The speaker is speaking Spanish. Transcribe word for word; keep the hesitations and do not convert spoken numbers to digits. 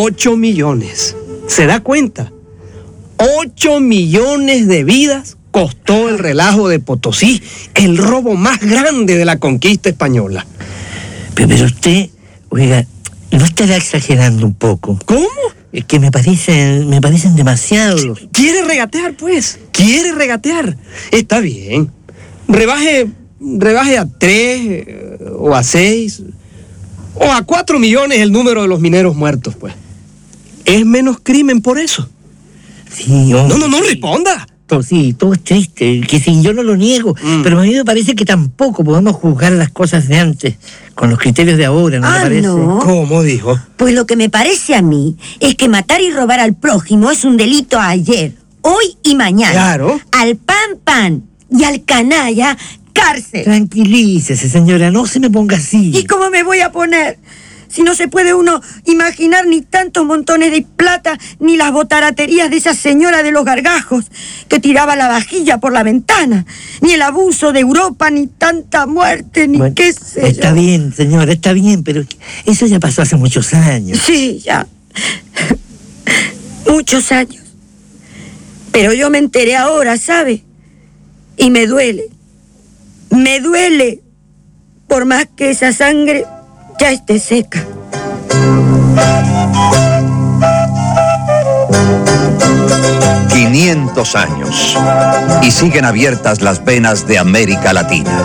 Ocho millones. ¿Se da cuenta? Ocho millones de vidas costó el relajo de Potosí, el robo más grande de la conquista española. Pero, pero usted, oiga, ¿no estará exagerando un poco? ¿Cómo? Es que me parecen, me parecen demasiados. ¿Quiere regatear, pues? ¿Quiere regatear? Está bien. Rebaje, rebaje a tres, eh, o a seis, o a cuatro millones el número de los mineros muertos, pues. ¿Es menos crimen por eso? Sí, No, no, no, sí. responda. Todo, sí, todo es triste, que sí, yo no lo niego, Mm. pero a mí me parece que tampoco podemos juzgar las cosas de antes con los criterios de ahora, ¿no Ah, le parece? no. ¿Cómo dijo? Pues lo que me parece a mí es que matar y robar al prójimo es un delito ayer, hoy y mañana. Claro. Al pan, pan. Y al canalla, cárcel. Tranquilícese, señora, no se me ponga así. ¿Y cómo me voy a poner? Si no se puede uno imaginar ni tantos montones de plata, ni las botaraterías de esa señora de los gargajos que tiraba la vajilla por la ventana, ni el abuso de Europa, ni tanta muerte, ni Bueno, qué sé está yo. bien, señora, está bien, pero eso ya pasó hace muchos años. Sí, ya. Muchos años. Pero yo me enteré ahora, ¿sabe? Y me duele. Me duele. Por más que esa sangre ya esté seca. quinientos años y siguen abiertas las venas de América Latina.